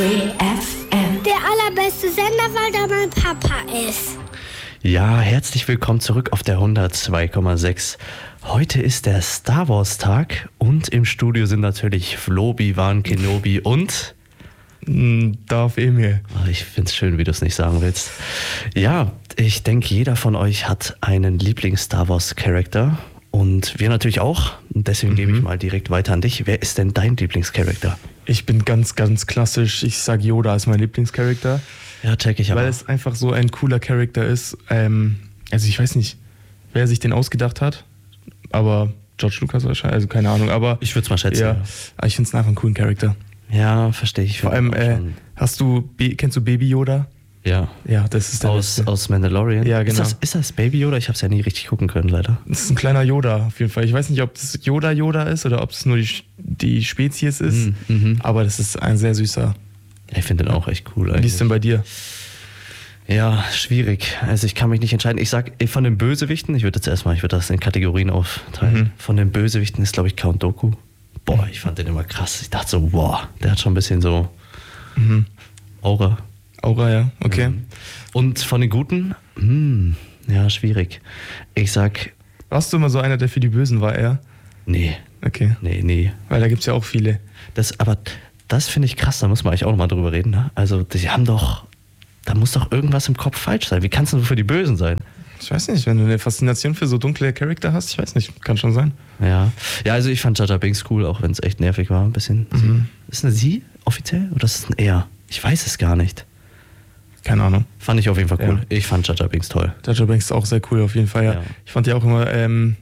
Der allerbeste Sender, weil da mein Papa ist. Ja, herzlich willkommen zurück auf der 102,6. Heute ist der Star Wars Tag und im Studio sind natürlich Flo, Obi-Wan Kenobi und Darth Emil. Ich find's schön, wie du es nicht sagen willst. Ja, ich denke, jeder von euch hat einen Lieblings-Star Wars-Charakter und wir natürlich auch. Und deswegen gebe ich mal direkt weiter an dich. Wer ist denn dein Lieblingscharakter? Ich bin ganz, ganz klassisch. Ich sag Yoda ist mein Lieblingscharakter. Ja, check ich aber. Weil es einfach so ein cooler Charakter ist. Also ich weiß nicht, wer sich den ausgedacht hat, aber George Lucas wahrscheinlich, also keine Ahnung. Aber ich würde es mal schätzen. Ja, aber ich finde es einfach einen coolen Charakter. Ja, verstehe ich. Vor allem, kennst du Baby Yoda? Ja. Ja, das ist der aus Mandalorian. Ja, genau. Ist das Baby Yoda? Ich habe es ja nie richtig gucken können, leider. Das ist ein kleiner Yoda auf jeden Fall. Ich weiß nicht, ob das Yoda ist oder ob es nur die Spezies ist, aber das ist ein sehr süßer. Ich finde den auch echt cool eigentlich. Wie ist denn bei dir? Ja, schwierig. Also ich kann mich nicht entscheiden. Ich sag, von den Bösewichten, ich würde das in Kategorien aufteilen. Von den Bösewichten ist, glaube ich, Count Dooku. Boah, ich fand den immer krass. Ich dachte so, boah, der hat schon ein bisschen so Aura. Aura, ja, okay. Und von den Guten, ja, schwierig. Ich sag... Warst du immer so einer, der für die Bösen war, eher? Nee. Okay. Nee. Weil da gibt's ja auch viele. Das finde ich krass, da muss man eigentlich auch nochmal drüber reden. Ne? Also, da muss doch irgendwas im Kopf falsch sein. Wie kannst du für die Bösen sein? Ich weiß nicht, wenn du eine Faszination für so dunkle Charakter hast, ich weiß nicht, kann schon sein. Ja, also ich fand Jar Jar Binks cool, auch wenn es echt nervig war, ein bisschen. Ist eine Sie offiziell oder ist es ein Er? Ich weiß es gar nicht. Keine Ahnung. Fand ich auf jeden Fall cool. Ja. Ich fand Jar Jar Binks toll. Jar Jar Binks ist auch sehr cool, auf jeden Fall, ja. Ich fand ja auch immer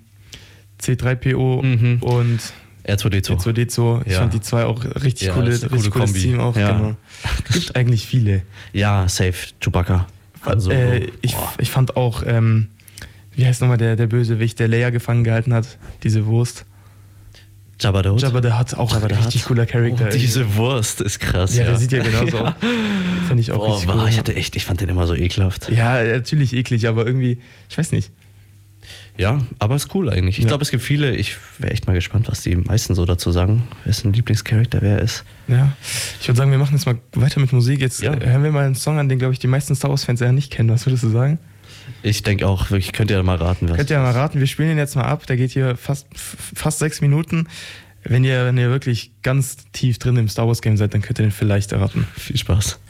C3PO und R2D2. Ich fand die zwei auch richtig cooles Kombi. Team auch. Ja. Genau. Gibt eigentlich viele. Ja, safe. Chewbacca. Also, ich fand auch, wie heißt nochmal der Bösewicht, der Leia gefangen gehalten hat, diese Wurst. Jabba the Hutt. Jabba the Hutt, auch ein richtig cooler Charakter. Oh, diese Wurst ist krass. Ja, der sieht ja genauso aus. Fand ich auch richtig cool. Ich fand den immer so ekelhaft. Ja, natürlich eklig, aber irgendwie, ich weiß nicht. Ja, aber ist cool eigentlich. Ich glaube, es gibt viele, ich wäre echt mal gespannt, was die meisten so dazu sagen. Wer ist ein Lieblingscharakter, wer ist. Ja, ich würde sagen, wir machen jetzt mal weiter mit Musik. Jetzt hören wir mal einen Song an, den, glaube ich, die meisten Star Wars-Fans eher nicht kennen. Was würdest du sagen? Ich denke auch, wirklich, könnt ihr ja mal raten. Wir spielen den jetzt mal ab. Der geht hier fast 6 Minuten. Wenn ihr wirklich ganz tief drin im Star Wars-Game seid, dann könnt ihr den vielleicht erraten. Viel Spaß.